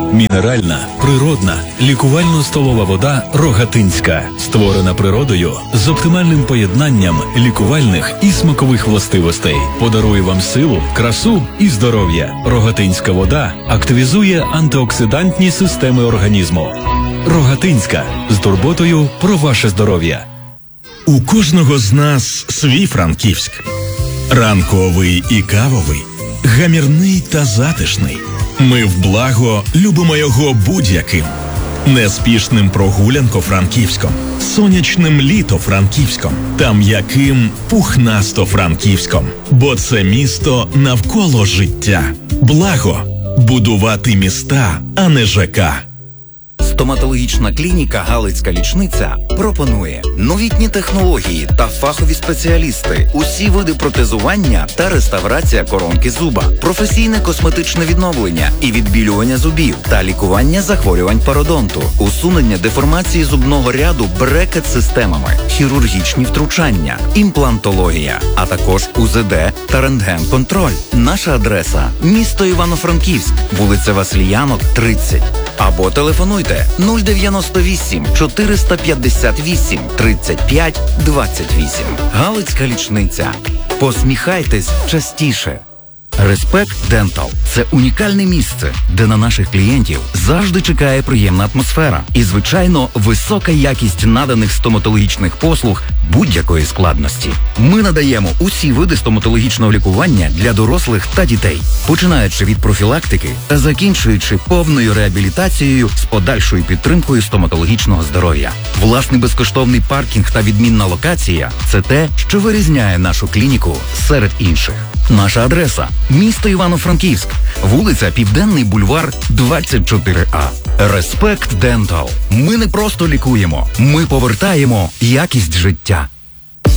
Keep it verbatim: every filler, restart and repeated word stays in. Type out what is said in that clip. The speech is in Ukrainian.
Мінеральна, природна, лікувально-столова вода Рогатинська. Створена природою з оптимальним поєднанням лікувальних і смакових властивостей. Подарує вам силу, красу і здоров'я. Рогатинська вода активізує антиоксидантні системи організму. Рогатинська. З турботою про ваше здоров'я. У кожного з нас свій Франківськ. Ранковий і кавовий, гамірний та затишний. Ми в благо любимо його будь-яким. Неспішним прогулянко-франківськом, сонячним літо-франківськом та м'яким пухнасто-франківськом. Бо це місто навколо життя. Благо. Будувати міста, а не ЖК. Стоматологічна клініка «Галицька лічниця» пропонує новітні технології та фахові спеціалісти, усі види протезування та реставрація коронки зуба, професійне косметичне відновлення і відбілювання зубів та лікування захворювань пародонту, усунення деформації зубного ряду брекет-системами, хірургічні втручання, імплантологія, а також У З Д та рентген-контроль. Наша адреса – місто Івано-Франківськ, вулиця Васильянок, тридцять. Або телефонуйте нуль дев'яносто вісім чотириста п'ятдесят вісім тридцять п'ять двадцять вісім. Галицька лічниця. Посміхайтесь частіше. Респект Дентал – це унікальне місце, де на наших клієнтів завжди чекає приємна атмосфера і, звичайно, висока якість наданих стоматологічних послуг будь-якої складності. Ми надаємо усі види стоматологічного лікування для дорослих та дітей, починаючи від профілактики та закінчуючи повною реабілітацією з подальшою підтримкою стоматологічного здоров'я. Власний безкоштовний паркінг та відмінна локація – це те, що вирізняє нашу клініку серед інших. Наша адреса – місто Івано-Франківськ, вулиця Південний бульвар, двадцять чотири А. Респект Дентал. Ми не просто лікуємо, ми повертаємо якість життя.